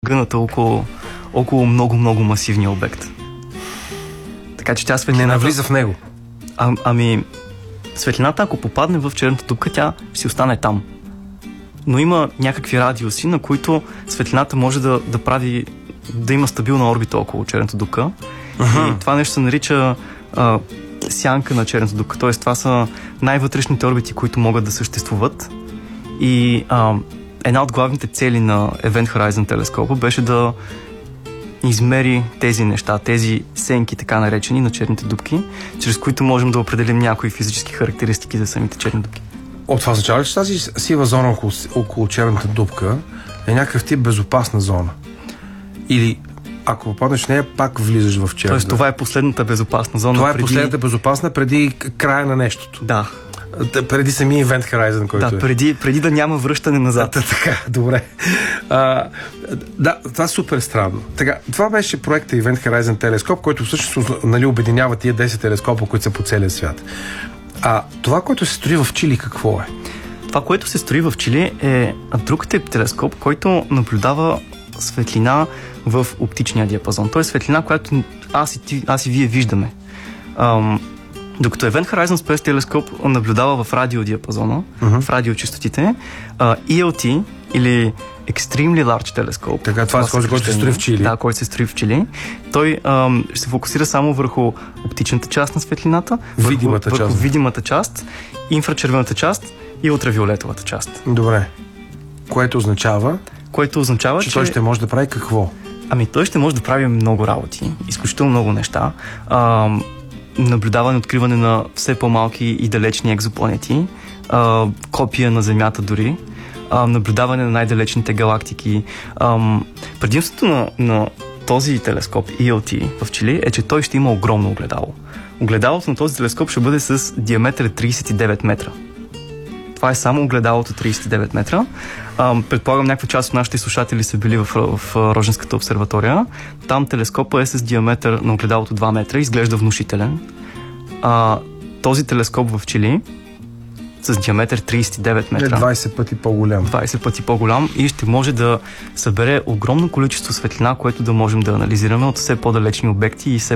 загъната около много масивния обект. Така че тя светлината... Не навлиза в него. Ами, светлината, ако попадне в черната дупка, тя си остане там. Но има някакви радиуси, на които светлината може да има стабилна орбита около черната дупка. И това нещо се нарича сянка на черната дупка. Тоест, това са най-вътрешните орбити, които могат да съществуват. И една от главните цели на Event Horizon телескопа беше да измери тези неща, тези сенки, така наречени, на черните дупки, чрез които можем да определим някои физически характеристики за самите черни дупки. От това означава ли, че тази сива зона около черната дупка е някакъв тип безопасна зона? Или ако попаднеш в нея, пак влизаш в черната? Тоест, това е последната безопасна зона. Това е последната безопасна преди края на нещото? Да. Преди самия Event Horizon, който да, е. преди да няма връщане назад. Така, добре. Да, това е супер странно. Така, това беше проекта Event Horizon телескоп, който всъщност обединява тия 10 телескопа, които са по целия свят. Това, което се строи в Чили, какво е? Това, което се строи в Чили, е друг тип телескоп, който наблюдава светлина в оптичния диапазон. Тоест светлина, която аз и вие виждаме. Докато Event Horizon Space телескоп наблюдава в радиодиапазона, в радиочестотите, ELT или Extremely Large телескоп. Така, това е който се строи в Чили. Да, който се строи в Чили. Той ще се фокусира само върху оптичната част на светлината, върху видимата част, инфрачервената част и ултравиолетовата част. Добре. Което означава, че той ще може да прави какво? Ами той ще може да прави много работи, изключително много неща. Наблюдаване, откриване на все по-малки и далечни екзопланети, копия на Земята дори, наблюдаване на най-далечните галактики. Предимството на този телескоп ELT в Чили е, че той ще има огромно огледало. Огледалото на този телескоп ще бъде с диаметър 39 метра. Това е само огледалото 39 метра. Предполагам, някаква част от нашите слушатели са били в Роженската обсерватория. Там телескопа е с диаметър на огледалото 2 метра, изглежда внушителен. Този телескоп в Чили с диаметър 39 метра. 20 пъти по-голям. 20 пъти по-голям и ще може да събере огромно количество светлина, което да можем да анализираме от все по-далечни обекти и все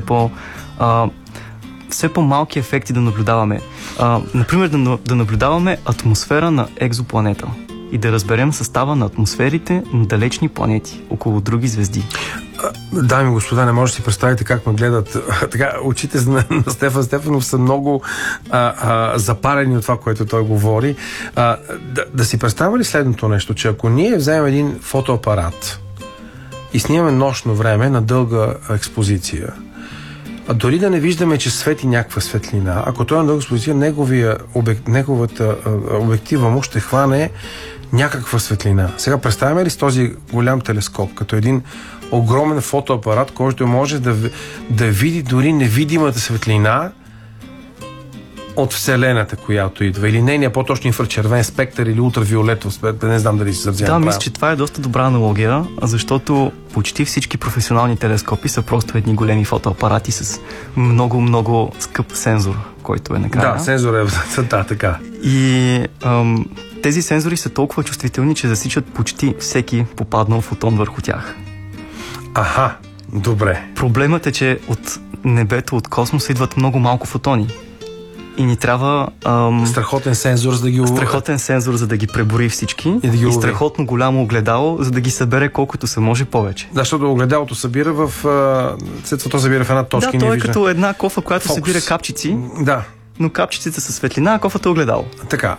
по-малки ефекти да наблюдаваме. Например, да наблюдаваме атмосфера на екзопланета и да разберем състава на атмосферите на далечни планети около други звезди. Дами и господа, не може да си представите как ме гледат. Така, очите на Стефан Стефанов са много запарени от това, което той говори. Да си представя ли следното нещо, че ако ние вземем един фотоапарат и снимаме нощно време на дълга експозиция, дори да не виждаме, че свети някаква светлина, ако той е на дълга експозиция, неговата обектива му ще хване някаква светлина. Сега представяме ли с този голям телескоп, като един огромен фотоапарат, който може да види дори невидимата светлина от Вселената, която идва, или нейния по-точно инфрачервен спектър или ултравиолетов спектър, не знам дали си съвзявам правилно. Да, мисля, че това е доста добра аналогия, защото почти всички професионални телескопи са просто едни големи фотоапарати с много скъп сензор, който е накрая. Да, сензор е така. И тези сензори са толкова чувствителни, че засичат почти всеки попаднал фотон върху тях. Аха, добре. Проблемът е, че от небето, от космоса идват много малко фотони. И ни трябва страхотен сензор, за да ги пребори всички и страхотно голямо огледало, за да ги събере колкото се може повече. Да, защото огледалото събира то събира в една точка. Да, то е като една кофа, която събира капчици. Да. Но капчиците са светлина, а кофата е огледало. Така.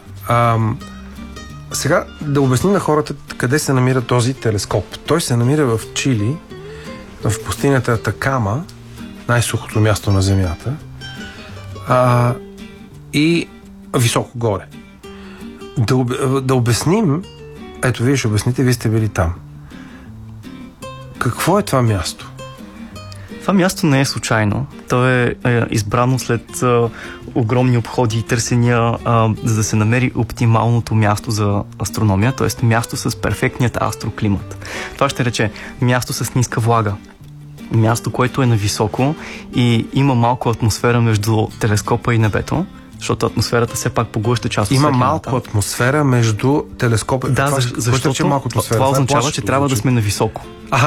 Сега да обясним на хората къде се намира този телескоп. Той се намира в Чили, в пустинята Атакама, най-сухото място на Земята. И високо горе. Да обясним, ето вие ще обясните, вие сте били там. Какво е това място? Това място не е случайно. То е избрано след огромни обходи и търсения, за да се намери оптималното място за астрономия, т.е. място с перфектният астроклимат. Това ще рече място с ниска влага, място, което е нависоко и има малко атмосфера между телескопа и небето, защото атмосферата все пак поглъща част от светлината. Има малко атмосфера между телескопа. Да, защото това означава, че трябва да сме нависоко.